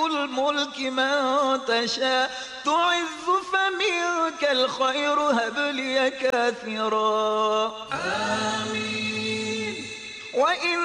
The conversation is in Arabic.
الملك من تشاء تعز فمنك الخير هب لي كثيرا. آمين. وإن